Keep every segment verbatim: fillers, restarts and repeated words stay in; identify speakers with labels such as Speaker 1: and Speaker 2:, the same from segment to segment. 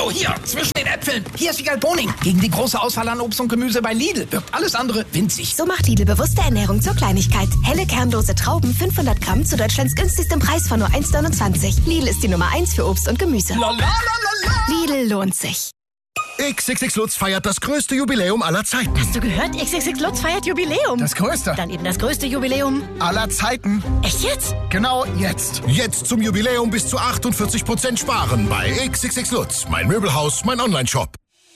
Speaker 1: Oh, hier, zwischen den Äpfeln. Hier ist Wiegald Boning. Gegen die große Auswahl an Obst und Gemüse bei Lidl wirkt alles andere winzig.
Speaker 2: So macht Lidl bewusste Ernährung zur Kleinigkeit. Helle, kernlose Trauben, fünfhundert Gramm zu Deutschlands günstigstem Preis von nur eins neunundzwanzig. Lidl ist die Nummer eins für Obst und Gemüse.
Speaker 1: La, la, la, la, la.
Speaker 2: Lidl lohnt sich.
Speaker 3: X X X Lutz feiert das größte Jubiläum aller Zeiten.
Speaker 4: Hast du gehört? X X X Lutz feiert Jubiläum.
Speaker 1: Das größte.
Speaker 4: Dann eben das größte Jubiläum
Speaker 1: aller Zeiten.
Speaker 4: Echt jetzt?
Speaker 1: Genau jetzt.
Speaker 3: Jetzt zum Jubiläum bis zu achtundvierzig Prozent sparen bei X X X Lutz. Mein Möbelhaus, mein Onlineshop.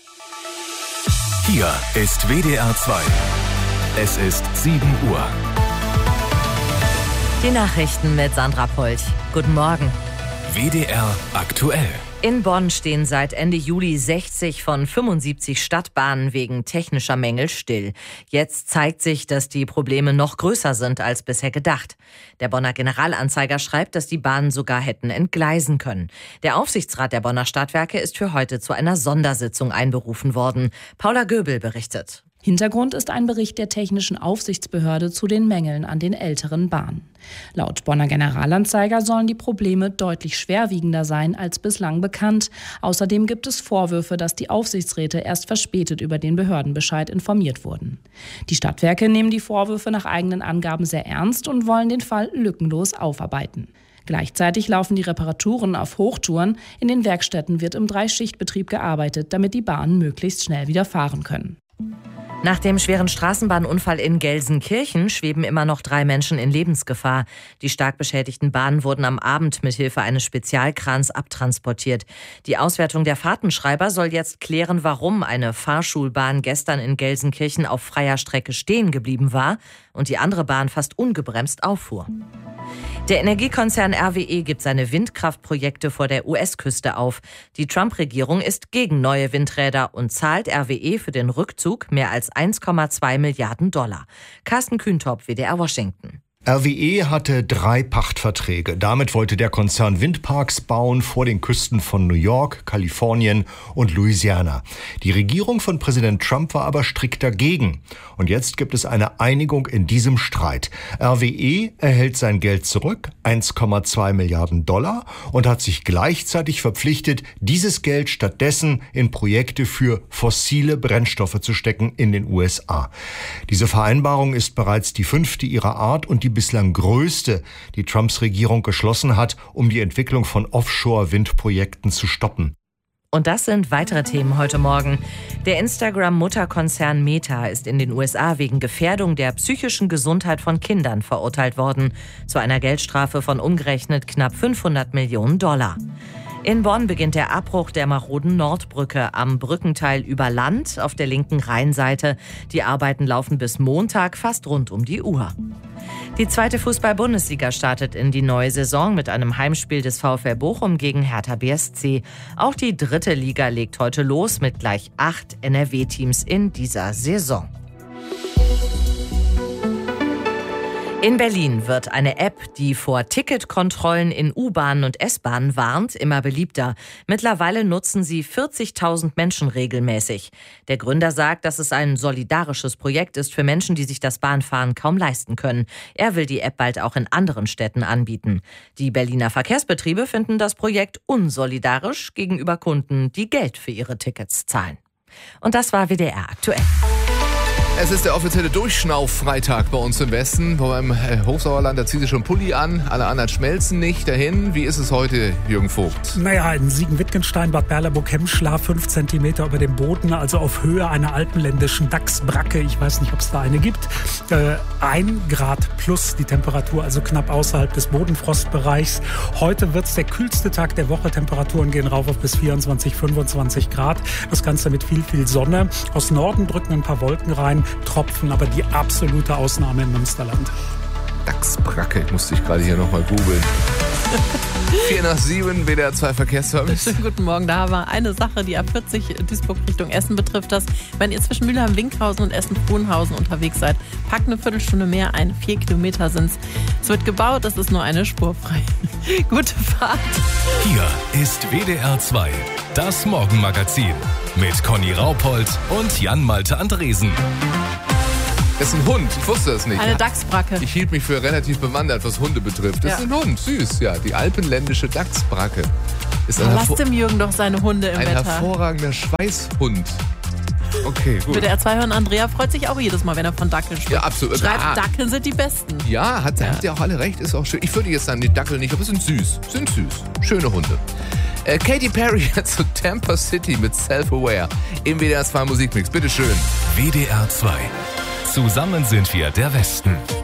Speaker 5: Hier ist W D R zwei. Es ist sieben Uhr.
Speaker 6: Die Nachrichten mit Sandra Polch. Guten Morgen.
Speaker 5: W D R aktuell.
Speaker 6: In Bonn stehen seit Ende Juli sechzig von fünfundsiebzig Stadtbahnen wegen technischer Mängel still. Jetzt zeigt sich, dass die Probleme noch größer sind als bisher gedacht. Der Bonner Generalanzeiger schreibt, dass die Bahnen sogar hätten entgleisen können. Der Aufsichtsrat der Bonner Stadtwerke ist für heute zu einer Sondersitzung einberufen worden. Paula Göbel berichtet.
Speaker 7: Hintergrund ist ein Bericht der Technischen Aufsichtsbehörde zu den Mängeln an den älteren Bahnen. Laut Bonner Generalanzeiger sollen die Probleme deutlich schwerwiegender sein als bislang bekannt. Außerdem gibt es Vorwürfe, dass die Aufsichtsräte erst verspätet über den Behördenbescheid informiert wurden. Die Stadtwerke nehmen die Vorwürfe nach eigenen Angaben sehr ernst und wollen den Fall lückenlos aufarbeiten. Gleichzeitig laufen die Reparaturen auf Hochtouren. In den Werkstätten wird im Dreischichtbetrieb gearbeitet, damit die Bahnen möglichst schnell wieder fahren können.
Speaker 6: Nach dem schweren Straßenbahnunfall in Gelsenkirchen schweben immer noch drei Menschen in Lebensgefahr. Die stark beschädigten Bahnen wurden am Abend mit Hilfe eines Spezialkrans abtransportiert. Die Auswertung der Fahrtenschreiber soll jetzt klären, warum eine Fahrschulbahn gestern in Gelsenkirchen auf freier Strecke stehen geblieben war und die andere Bahn fast ungebremst auffuhr. Der Energiekonzern R W E gibt seine Windkraftprojekte vor der U S-Küste auf. Die Trump-Regierung ist gegen neue Windräder und zahlt R W E für den Rückzug mehr als eins Komma zwei Milliarden Dollar. Carsten Kühntop, W D R Washington.
Speaker 8: R W E hatte drei Pachtverträge. Damit wollte der Konzern Windparks bauen vor den Küsten von New York, Kalifornien und Louisiana. Die Regierung von Präsident Trump war aber strikt dagegen. Und jetzt gibt es eine Einigung in diesem Streit. R W E erhält sein Geld zurück, eins Komma zwei Milliarden Dollar, und hat sich gleichzeitig verpflichtet, dieses Geld stattdessen in Projekte für fossile Brennstoffe zu stecken in den U S A. Diese Vereinbarung ist bereits die fünfte ihrer Art und die bislang größte, die Trumps Regierung geschlossen hat, um die Entwicklung von Offshore-Windprojekten zu stoppen.
Speaker 6: Und das sind weitere Themen heute Morgen. Der Instagram-Mutterkonzern Meta ist in den U S A wegen Gefährdung der psychischen Gesundheit von Kindern verurteilt worden, zu einer Geldstrafe von umgerechnet knapp fünfhundert Millionen Dollar. In Bonn beginnt der Abbruch der maroden Nordbrücke am Brückenteil über Land auf der linken Rheinseite. Die Arbeiten laufen bis Montag fast rund um die Uhr. Die zweite Fußball-Bundesliga startet in die neue Saison mit einem Heimspiel des VfL Bochum gegen Hertha B S C. Auch die dritte Liga legt heute los mit gleich acht N R W-Teams in dieser Saison. In Berlin wird eine App, die vor Ticketkontrollen in U-Bahnen und S-Bahnen warnt, immer beliebter. Mittlerweile nutzen sie vierzigtausend Menschen regelmäßig. Der Gründer sagt, dass es ein solidarisches Projekt ist für Menschen, die sich das Bahnfahren kaum leisten können. Er will die App bald auch in anderen Städten anbieten. Die Berliner Verkehrsbetriebe finden das Projekt unsolidarisch gegenüber Kunden, die Geld für ihre Tickets zahlen. Und das war W D R aktuell.
Speaker 9: Es ist der offizielle Durchschnauf-Freitag bei uns im Westen. Beim Hochsauerland, da zieht sich schon Pulli an. Alle anderen schmelzen nicht dahin. Wie ist es heute, Jürgen Vogt?
Speaker 10: Naja, in Siegen-Wittgenstein, Bad Berleburg-Hemschlar, fünf Zentimeter über dem Boden, also auf Höhe einer alpenländischen Dachsbracke. Ich weiß nicht, ob es da eine gibt. Äh, ein Grad plus die Temperatur, also knapp außerhalb des Bodenfrostbereichs. Heute wird es der kühlste Tag der Woche. Temperaturen gehen rauf auf bis vierundzwanzig, fünfundzwanzig Grad. Das Ganze mit viel, viel Sonne. Aus Norden drücken ein paar Wolken rein. Tropfen, aber die absolute Ausnahme im Münsterland.
Speaker 9: Dachsbracke, musste ich gerade hier nochmal googeln. vier nach sieben, W D R zwei Verkehrsservice.
Speaker 11: Schönen guten Morgen, da haben wir eine Sache, die A vierzig Duisburg Richtung Essen betrifft. Das, wenn ihr zwischen Mülheim-Winkhausen und Essen-Frohnhausen unterwegs seid, packt eine Viertelstunde mehr ein. Vier Kilometer sind's. Es wird gebaut, es ist nur eine Spur frei. Gute Fahrt.
Speaker 5: Hier ist W D R zwei, das Morgenmagazin mit Conny Raupold und Jan-Malte Andresen.
Speaker 9: Das ist ein Hund, ich wusste das nicht.
Speaker 11: Eine Dachsbracke.
Speaker 9: Ich hielt mich für relativ bewandert, was Hunde betrifft. Das ja. ist ein Hund, süß, ja. Die alpenländische Dachsbracke. Ist
Speaker 11: Oh,
Speaker 9: ein,
Speaker 11: lasst
Speaker 9: hervor
Speaker 11: dem Jürgen doch seine Hunde im
Speaker 9: ein
Speaker 11: Wetter.
Speaker 9: hervorragender Schweißhund. Okay, gut.
Speaker 11: W D R zwei hören, Andrea freut sich auch jedes Mal, wenn er von Dackeln spricht.
Speaker 9: Ja, absolut.
Speaker 11: Schreibt,
Speaker 9: Ah.
Speaker 11: Dackeln sind die Besten.
Speaker 9: Ja, hat, habt ihr auch alle recht, ist auch schön. Ich würde jetzt sagen, die Dackel nicht, aber sind süß. Sind süß. Schöne Hunde. Äh, Katy Perry hat zu Tampa City mit Self-Aware im W D R zwei Musikmix. Bitteschön.
Speaker 5: W D R zwei. Zusammen sind wir der Westen.